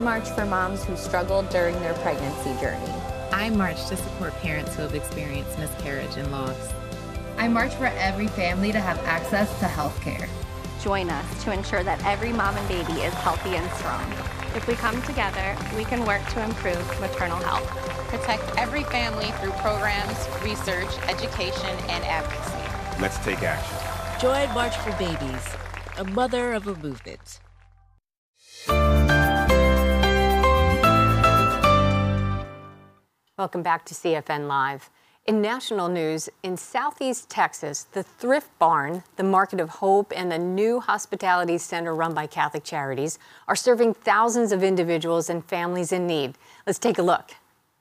March for moms who struggled during their pregnancy journey. I march to support parents who have experienced miscarriage and loss. I march for every family to have access to health care. Join us to ensure that every mom and baby is healthy and strong. If we come together, we can work to improve maternal health. Protect every family through programs, research, education, and advocacy. Let's take action. Join March for Babies, a mother of a movement. Welcome back to CFN Live. In national news, in Southeast Texas, the Thrift Barn, the Market of Hope, and the new hospitality center run by Catholic Charities are serving thousands of individuals and families in need. Let's take a look.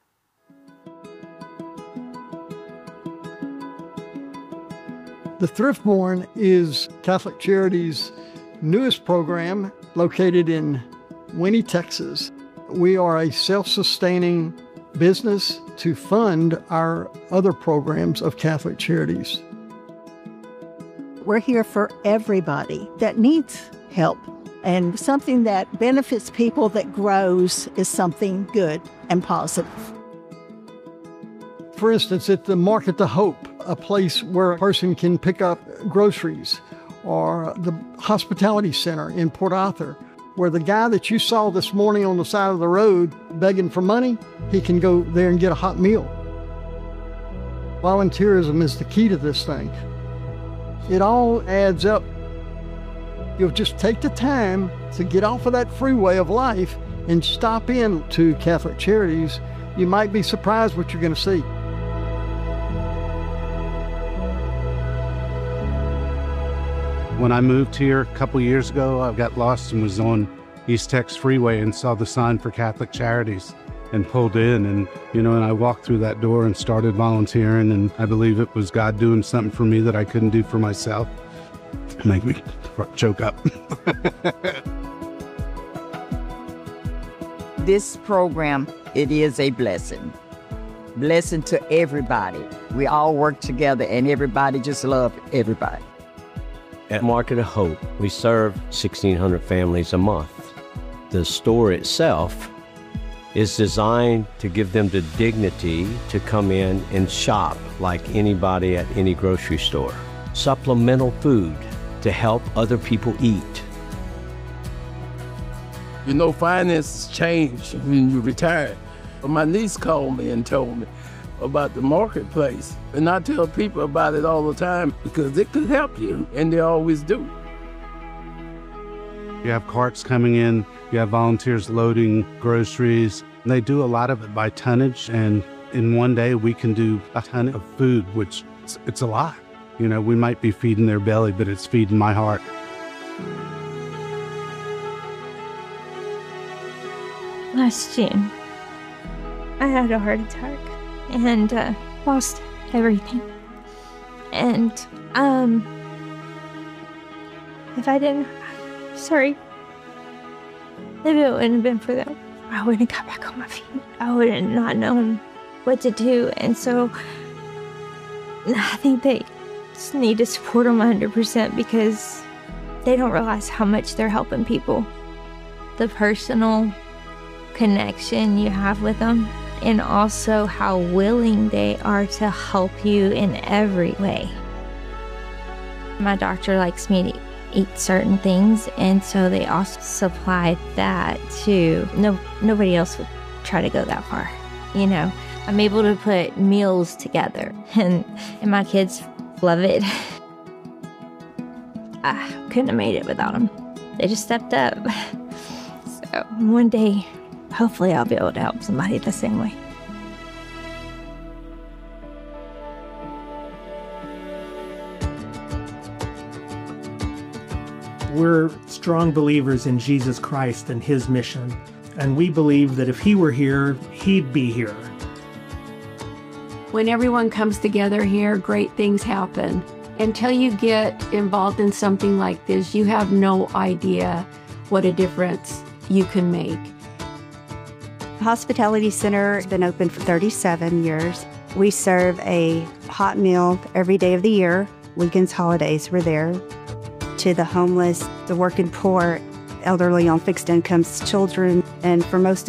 The Thrift Barn is Catholic Charities' newest program located in Winnie, Texas. We are a self-sustaining business to fund our other programs of Catholic Charities. We're here for everybody that needs help, and something that benefits people that grows is something good and positive. For instance, at the Market of Hope, a place where a person can pick up groceries, or the hospitality center in Port Arthur, where the guy that you saw this morning on the side of the road begging for money, he can go there and get a hot meal. Volunteerism is the key to this thing. It all adds up. You'll just take the time to get off of that freeway of life and stop in to Catholic Charities. You might be surprised what you're going to see. When I moved here a couple years ago, I got lost and was on East Tex Freeway and saw the sign for Catholic Charities and pulled in, and I walked through that door and started volunteering, and I believe it was God doing something for me that I couldn't do for myself. Make me choke up. This program, it is a blessing. Blessing to everybody. We all work together and everybody just love everybody. At Market of Hope, we serve 1,600 families a month. The store itself is designed to give them the dignity to come in and shop like anybody at any grocery store. Supplemental food to help other people eat. Finances change when you retire. My niece called me and told me about the marketplace. And I tell people about it all the time because it could help you, and they always do. You have carts coming in, you have volunteers loading groceries. And they do a lot of it by tonnage, and in one day we can do a ton of food, which it's a lot. We might be feeding their belly, but it's feeding my heart. Last June, I had a heart attack and lost everything. And if I didn't, if it wouldn't have been for them, I wouldn't have got back on my feet. I would have not known what to do. And so I think they just need to support them 100% because they don't realize how much they're helping people. The personal connection you have with them, and also how willing they are to help you in every way. My doctor likes me to eat certain things, and so they also supply that too. Nobody else would try to go that far, I'm able to put meals together, and my kids love it. I couldn't have made it without them. They just stepped up. So one day, hopefully I'll be able to help somebody the same way. We're strong believers in Jesus Christ and his mission, and we believe that if he were here, he'd be here. When everyone comes together here, great things happen. Until you get involved in something like this, you have no idea what a difference you can make. The Hospitality Center has been open for 37 years. We serve a hot meal every day of the year. Weekends, holidays, we're there. To the homeless, the working poor, elderly on fixed incomes, children, and for most